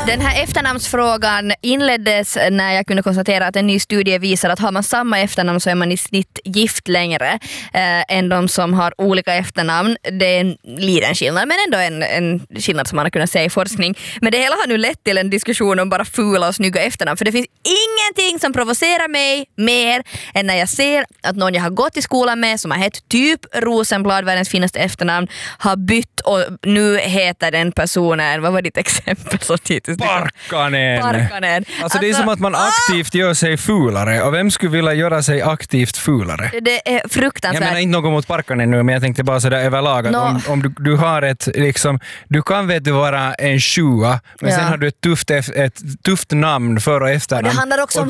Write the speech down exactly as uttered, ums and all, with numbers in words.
Den här efternamnsfrågan inleddes när jag kunde konstatera att en ny studie visar att har man samma efternamn så är man i snitt gift längre eh, än de som har olika efternamn. Det är en liten skillnad, men ändå en, en skillnad som man har kunnat se i forskning. Men det hela har nu lett till en diskussion om bara fula och snygga efternamn, för det finns ingenting som provocerar mig mer än när jag ser att någon jag har gått i skolan med som har hett typ Rosenblad, världens finaste efternamn, har bytt och nu heter den personen, vad var ditt exempel så tidigt? Parkkanen. Parkkanen. Alltså, alltså det är som att man aktivt gör sig fulare, och vem skulle vilja göra sig aktivt fulare? Det är fruktansvärt. Jag menar inte något mot Parkkanen nu, men jag tänkte bara sådär överlag att no. om, om du, du har ett liksom, du kan vet du vara en sjua, men ja. sen har du ett tufft, ett tufft namn för och efternamn. Och det handlar också om